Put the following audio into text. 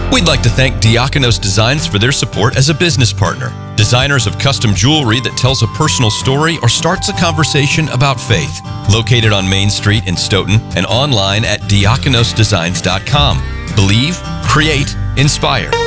We'd like to thank Diakonos Designs for their support as a business partner. Designers of custom jewelry that tells a personal story or starts a conversation about faith. Located on Main Street in Stoughton and online at diakonosdesigns.com. Believe, create, inspire.